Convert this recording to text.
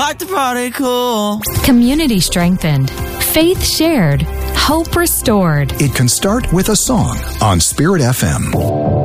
Rock the party cool. Community strengthened. Faith shared. Hope restored. It can start with a song on Spirit FM.